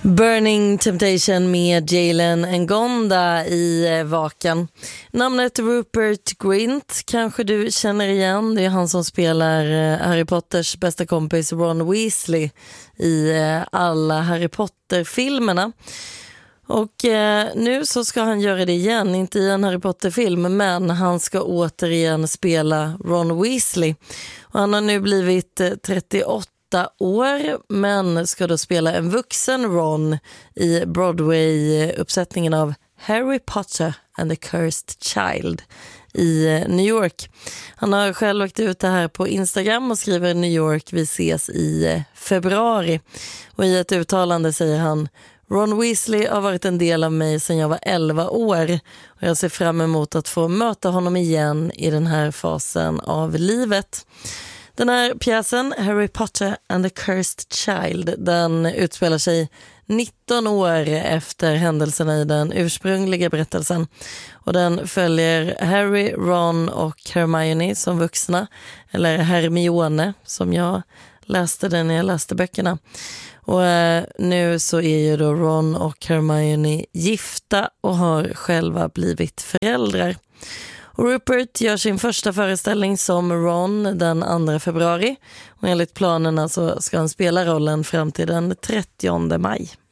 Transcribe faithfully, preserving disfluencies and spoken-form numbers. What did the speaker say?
Burning Temptation med Jalen Ngonda i Vaken. Namnet Rupert Grint kanske du känner igen. Det är han som spelar Harry Potters bästa kompis Ron Weasley i alla Harry Potter-filmerna. Och eh, nu så ska han göra det igen, inte i en Harry Potter-film, men han ska återigen spela Ron Weasley. Och han har nu blivit eh, trettioåtta år, men ska då spela en vuxen Ron i Broadway-uppsättningen av Harry Potter and the Cursed Child i New York. Han har själv lagt ut det här på Instagram och skriver New York, vi ses i februari. Och i ett uttalande säger han: Ron Weasley har varit en del av mig sedan jag var elva år och jag ser fram emot att få möta honom igen i den här fasen av livet. Den här pjäsen, Harry Potter and the Cursed Child, den utspelar sig nitton år efter händelserna i den ursprungliga berättelsen. Och den följer Harry, Ron och Hermione som vuxna, eller Hermione som jag läste den när jag läste böckerna. Och eh, nu så är ju då Ron och Hermione gifta och har själva blivit föräldrar. Och Rupert gör sin första föreställning som Ron den andra februari. Och enligt planerna så ska han spela rollen fram till den trettionde maj.